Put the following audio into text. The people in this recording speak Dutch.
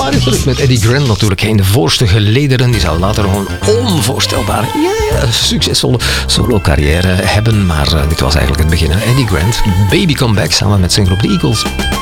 Onbegrijpelijk. Met Eddie Grant natuurlijk in de voorste gelederen. Die zou later nog een onvoorstelbare, succesvolle solo-carrière hebben. Maar dit was eigenlijk het begin. Hè? Eddie Grant, Baby Come Back, samen met zijn groep The Eagles.